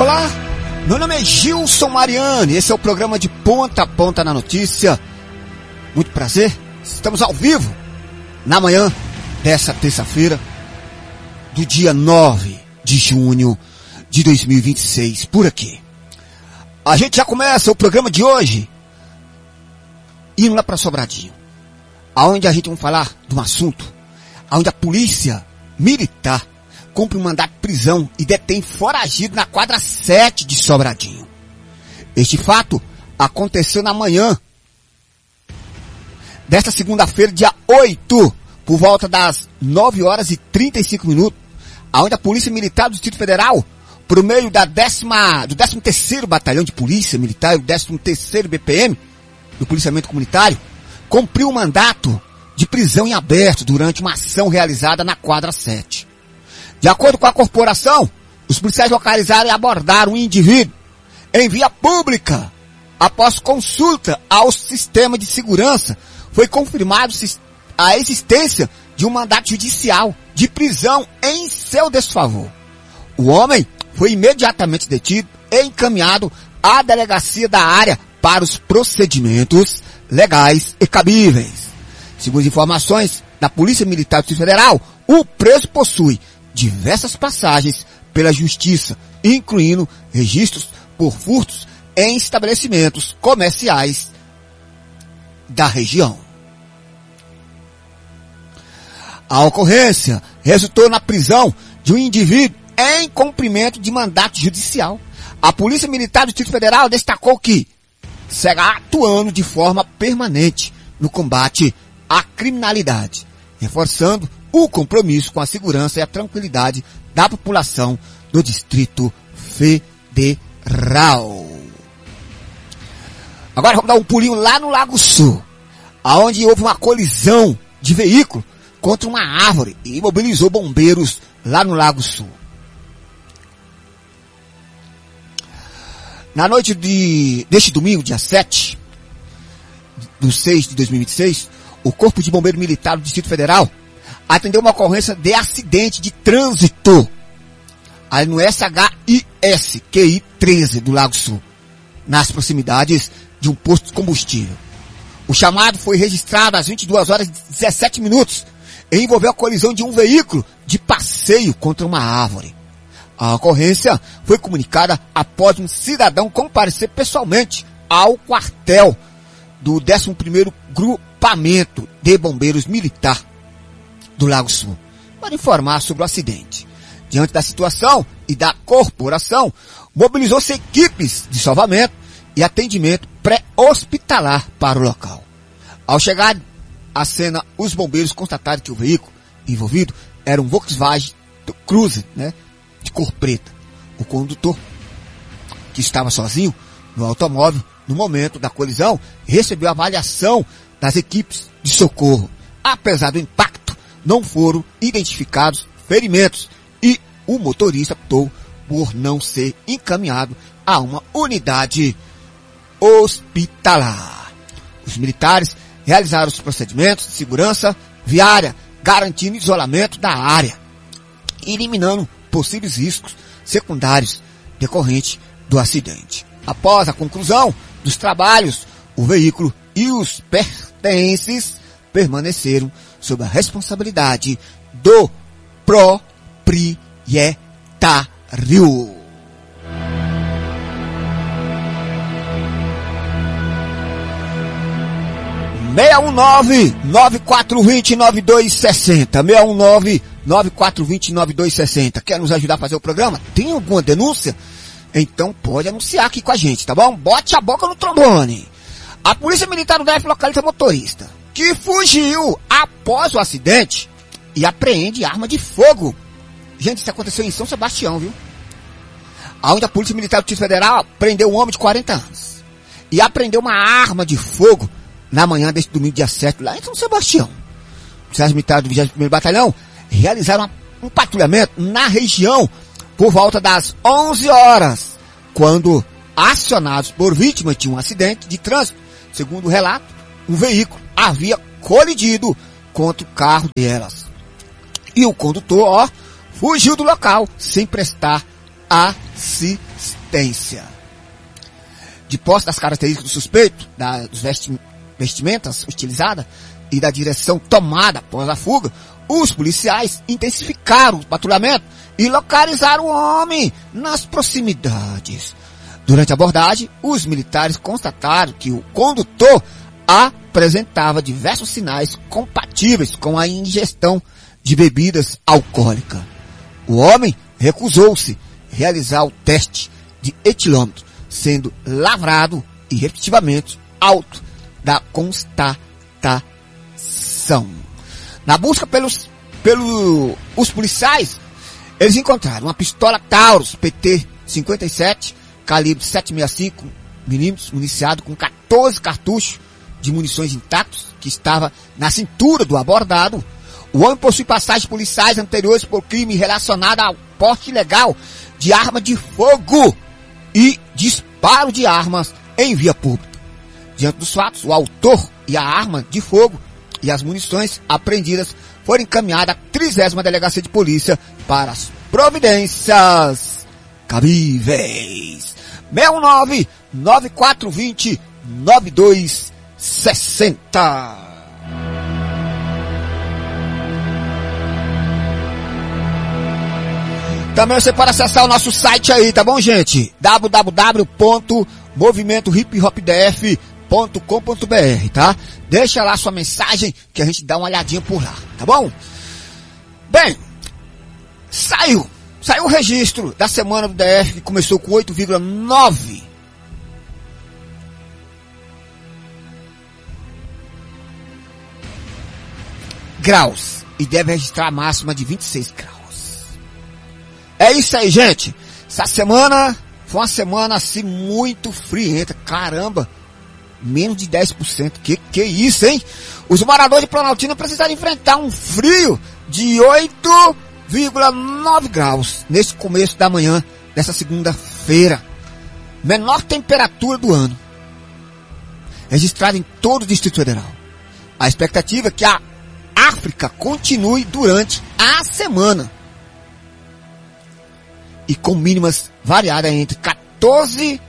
Olá, meu nome é Gilson Mariani, esse é o programa de Ponta a Ponta na Notícia. Muito prazer, estamos ao vivo na manhã dessa terça-feira do dia 9 de junho de 2026, por aqui. A gente já começa o programa de hoje indo lá para Sobradinho, aonde a gente vai falar de um assunto aonde a polícia militar cumpre um mandado de prisão e detém foragido na quadra 7 de Sobradinho. Este fato aconteceu na manhã desta segunda-feira, dia 8, por volta das 9 horas e 35 minutos, aonde a Polícia Militar do Distrito Federal, por meio do 13º Batalhão de Polícia Militar e do 13º BPM, do Policiamento Comunitário, cumpriu um mandato de prisão em aberto durante uma ação realizada na quadra 7. De acordo com a corporação, os policiais localizaram e abordaram um indivíduo em via pública. Após consulta ao sistema de segurança, foi confirmado a existência de um mandato judicial de prisão em seu desfavor. O homem foi imediatamente detido e encaminhado à delegacia da área para os procedimentos legais e cabíveis. Segundo informações da Polícia Militar do Distrito Federal, o preso possui diversas passagens pela Justiça, incluindo registros por furtos em estabelecimentos comerciais da região. A ocorrência resultou na prisão de um indivíduo em cumprimento de mandato judicial. A Polícia Militar do Distrito Federal destacou que será atuando de forma permanente no combate à criminalidade, reforçando o compromisso com a segurança e a tranquilidade da população do Distrito Federal. Agora vamos dar um pulinho lá no Lago Sul, aonde houve uma colisão de veículo contra uma árvore e imobilizou bombeiros lá no Lago Sul. Na noite deste domingo, dia 7 de 6 de 2026, o Corpo de Bombeiro Militar do Distrito Federal atendeu uma ocorrência de acidente de trânsito ali no SHIS QI 13 do Lago Sul, nas proximidades de um posto de combustível. O chamado foi registrado às 22 horas e 17 minutos e envolveu a colisão de um veículo de passeio contra uma árvore. A ocorrência foi comunicada após um cidadão comparecer pessoalmente ao quartel do 11º Grupamento de Bombeiros Militar do Lago Sul para informar sobre o acidente. Diante da situação e da corporação, mobilizou-se equipes de salvamento e atendimento pré-hospitalar para o local. Ao chegar à cena, os bombeiros constataram que o veículo envolvido era um Volkswagen Cruze, de cor preta. O condutor, que estava sozinho no automóvel no momento da colisão, recebeu avaliação das equipes de socorro. Apesar do impacto, não foram identificados ferimentos e o motorista optou por não ser encaminhado a uma unidade hospitalar. Os militares realizaram os procedimentos de segurança viária, garantindo o isolamento da área, eliminando possíveis riscos secundários decorrentes do acidente. Após a conclusão dos trabalhos, o veículo e os pertences permaneceram sob a responsabilidade do proprietário. 619-9420-9260. 619-9420-9260. Quer nos ajudar a fazer o programa? Tem alguma denúncia? Então pode anunciar aqui com a gente, tá bom? Bote a boca no trombone. A Polícia Militar do DF localiza motorista que fugiu após o acidente e apreende arma de fogo. Gente, isso aconteceu em São Sebastião, viu? Onde a Polícia Militar do Distrito Federal prendeu um homem de 40 anos e apreendeu uma arma de fogo na manhã deste domingo, dia 7, lá em São Sebastião. Os policiais militares do 21º Batalhão realizaram um patrulhamento na região por volta das 11 horas, quando acionados por vítimas de um acidente de trânsito. Segundo o relato, um veículo havia colidido contra o carro delas. E o condutor, fugiu do local sem prestar assistência. providência. De posse das características do suspeito, dos vestimentas utilizadas e da direção tomada após a fuga, os policiais intensificaram o patrulhamento e localizaram o homem nas proximidades. Durante a abordagem, os militares constataram que o condutor apresentava diversos sinais compatíveis com a ingestão de bebidas alcoólicas. O homem recusou-se a realizar o teste de etilômetro, sendo lavrado e repetitivamente auto da constatação. Na busca pelos policiais, eles encontraram uma pistola Taurus PT-57, calibre 7,65mm, municiado com 14 cartuchos de munições intactos, que estava na cintura do abordado. O homem possui passagens policiais anteriores por crime relacionado ao porte ilegal de arma de fogo e disparo de armas em via pública. Diante dos fatos, o autor e a arma de fogo e as munições apreendidas foram encaminhadas à 30ª Delegacia de Polícia para as providências cabíveis. 69-9420-9260. Também você pode acessar o nosso site aí, tá bom, gente? www.movimentohiphopdf.com.br, tá? Deixa lá sua mensagem que a gente dá uma olhadinha por lá, tá bom? Bem, saiu o registro da semana do DF, que começou com 8,9 graus e deve registrar a máxima de 26 graus. É isso aí, gente. Essa semana foi uma semana assim muito frienta. Caramba, menos de 10%. Que isso, hein? Os moradores de Planaltina precisaram enfrentar um frio de 8,9 graus neste começo da manhã dessa segunda-feira. Menor temperatura do ano, registrada em todo o Distrito Federal. A expectativa é que a África continue durante a semana e com mínimas variadas entre 14%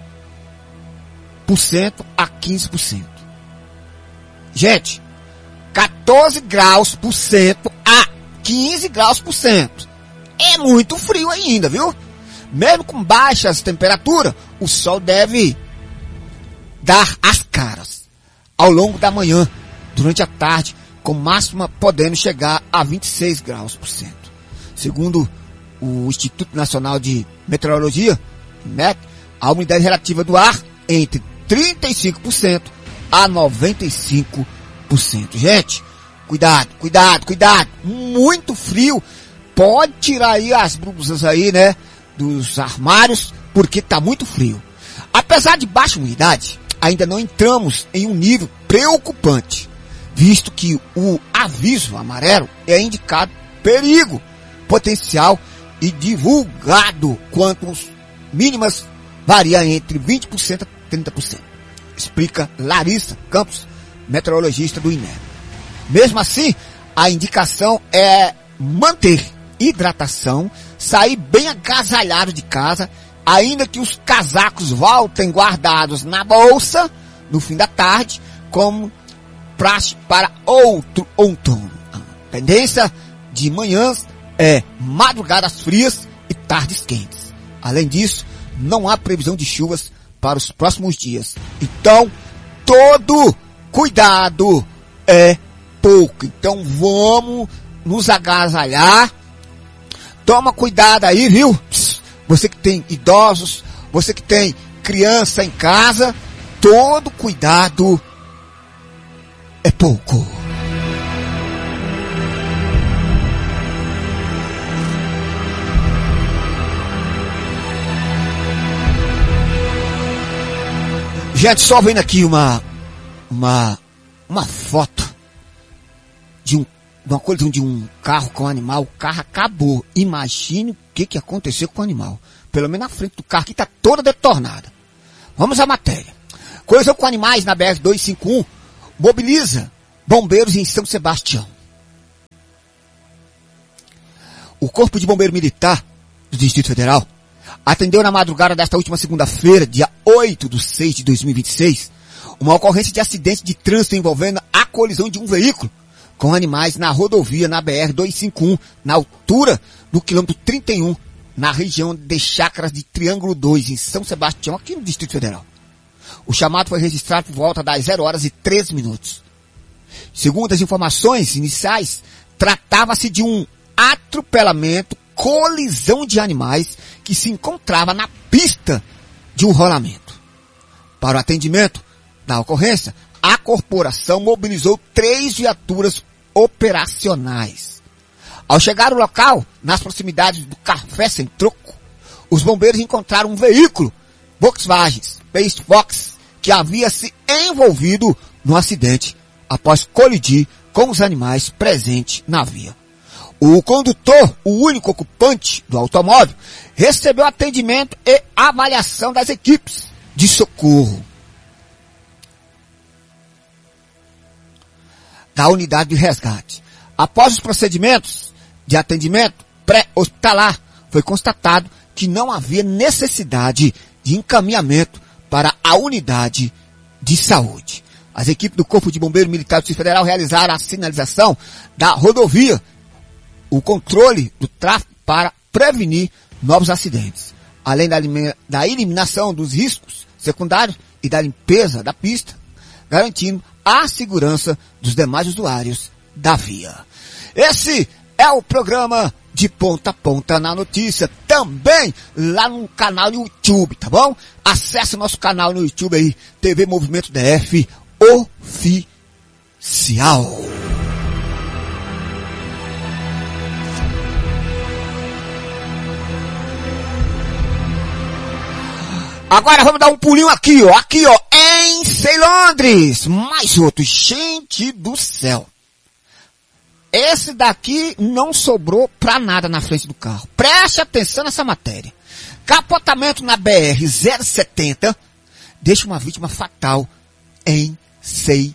a 15%. Gente, 14 graus por cento a 15 graus por cento. É muito frio ainda, viu? Mesmo com baixas temperaturas, o sol deve dar as caras ao longo da manhã, durante a tarde, com máxima podendo chegar a 26 graus por cento. Segundo o Instituto Nacional de Meteorologia, INMET, a umidade relativa do ar entre 35% a 95%. Gente, cuidado. Muito frio. Pode tirar aí as blusas aí, né, dos armários, porque tá muito frio. Apesar de baixa umidade, ainda não entramos em um nível preocupante, visto que o aviso amarelo é indicado perigo potencial e divulgado quanto as mínimas varia entre 20% a 30%. Explica Larissa Campos, meteorologista do INMET. Mesmo assim, a indicação é manter hidratação, sair bem agasalhado de casa, ainda que os casacos voltem guardados na bolsa no fim da tarde, como praxe para outro outono. A tendência de manhãs é madrugadas frias e tardes quentes. Além disso, não há previsão de chuvas para os próximos dias. Então, todo cuidado é pouco. Então, vamos nos agasalhar. Toma cuidado aí, viu? Você que tem idosos, você que tem criança em casa, todo cuidado é pouco. Gente, só vendo aqui uma foto de uma colisão de um carro com um animal. O carro acabou. Imagine o que aconteceu com o animal. Pelo menos na frente do carro, que está toda detornada. Vamos à matéria. Colisão com animais na BR-251 mobiliza bombeiros em São Sebastião. O Corpo de Bombeiro Militar do Distrito Federal atendeu na madrugada desta última segunda-feira, dia 8/6/2026, uma ocorrência de acidente de trânsito envolvendo a colisão de um veículo com animais na rodovia, na BR-251, na altura do quilômetro 31, na região de Chácaras de Triângulo 2, em São Sebastião, aqui no Distrito Federal. O chamado foi registrado por volta das 0h13. Segundo as informações iniciais, tratava-se de um atropelamento, colisão de animais que se encontrava na pista de um rolamento. Para o atendimento da ocorrência, a corporação mobilizou 3 viaturas operacionais. Ao chegar ao local, nas proximidades do Café Sem Troco, os bombeiros encontraram um veículo Volkswagen Pace Fox que havia se envolvido no acidente após colidir com os animais presentes na via. O condutor, o único ocupante do automóvel, recebeu atendimento e avaliação das equipes de socorro da unidade de resgate. Após os procedimentos de atendimento pré-hospitalar, foi constatado que não havia necessidade de encaminhamento para a unidade de saúde. As equipes do Corpo de Bombeiro Militar do Distrito Federal realizaram a sinalização da rodovia, o controle do tráfego para prevenir novos acidentes, além da eliminação dos riscos secundários e da limpeza da pista, garantindo a segurança dos demais usuários da via. Esse é o programa de ponta a ponta na notícia, também lá no canal no YouTube, tá bom? Acesse nosso canal no YouTube aí, TV Movimento DF Oficial. Agora vamos dar um pulinho aqui, ó, em Ceilondres, mais outro, gente do céu. Esse daqui não sobrou pra nada na frente do carro. Preste atenção nessa matéria. Capotamento na BR-070 deixa uma vítima fatal em Ceilândia.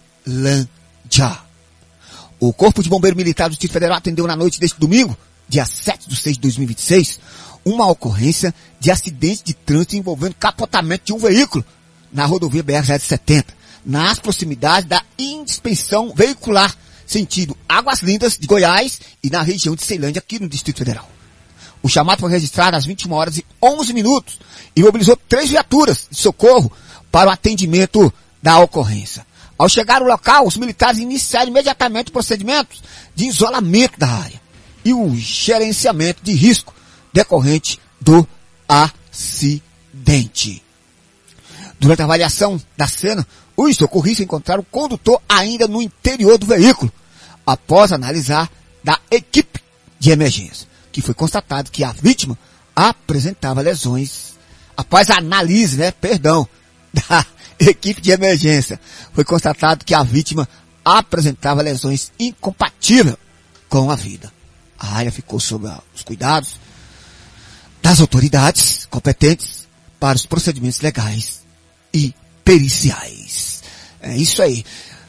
O Corpo de Bombeiro Militar do Distrito Federal atendeu na noite deste domingo, dia 7/6/2026, uma ocorrência de acidente de trânsito envolvendo capotamento de um veículo na rodovia BR-070, nas proximidades da inspeção veicular, sentido Águas Lindas de Goiás e na região de Ceilândia, aqui no Distrito Federal. O chamado foi registrado às 21h11 e mobilizou 3 viaturas de socorro para o atendimento da ocorrência. Ao chegar ao local, os militares iniciaram imediatamente procedimentos de isolamento da área e o gerenciamento de risco decorrente do acidente. Durante a avaliação da cena, os socorristas encontraram o condutor ainda no interior do veículo, após analisar da equipe de emergência, que foi constatado que a vítima apresentava lesões. Após a análise, da equipe de emergência, foi constatado que a vítima apresentava lesões incompatíveis com a vida. A área ficou sob os cuidados das autoridades competentes para os procedimentos legais e periciais. É isso aí.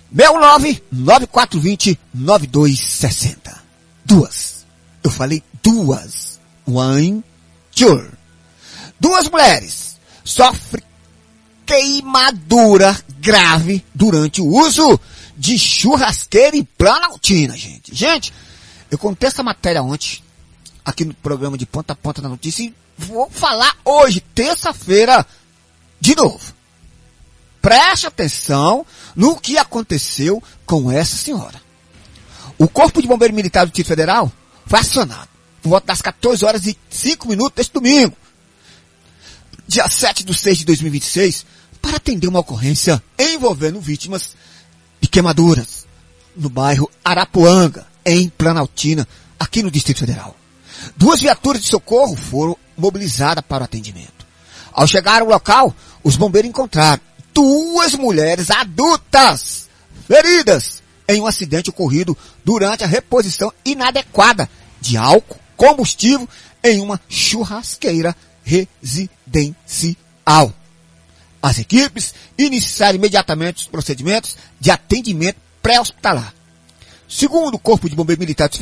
69-9420-9260. 2. Eu falei 2. One, two. 2 mulheres sofrem queimadura grave durante o uso de churrasqueira em Planaltina, gente. Gente, eu contei essa matéria ontem, aqui no programa de Ponta a Ponta da Notícia, e vou falar hoje, terça-feira, de novo. Preste atenção no que aconteceu com essa senhora. O Corpo de Bombeiro Militar do Distrito Federal foi acionado por volta das 14h05 deste domingo, dia 7/6/2026, para atender uma ocorrência envolvendo vítimas de queimaduras no bairro Arapuanga, em Planaltina, aqui no Distrito Federal. 2 viaturas de socorro foram mobilizadas para o atendimento. Ao chegar ao local, os bombeiros encontraram 2 mulheres adultas feridas em um acidente ocorrido durante a reposição inadequada de álcool, combustível em uma churrasqueira residencial. As equipes iniciaram imediatamente os procedimentos de atendimento pré-hospitalar. Segundo o Corpo de Bombeiro Militar